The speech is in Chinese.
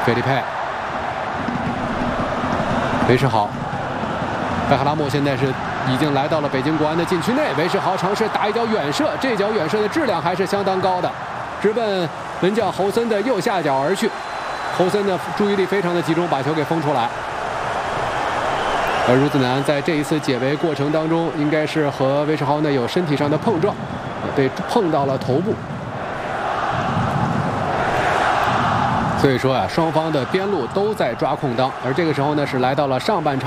费利佩，韦世豪，贝克拉莫现在是已经来到了北京国安的禁区内，韦世豪尝试打一脚远射，这脚远射的质量还是相当高的，直奔门将侯森的右下角而去。侯森的注意力非常的集中，把球给封出来。而孺子男在这一次解围过程当中，应该是和韦世豪呢有身体上的碰撞，被碰到了头部。所以说啊，双方的边路都在抓空当，而这个时候呢是来到了上半场。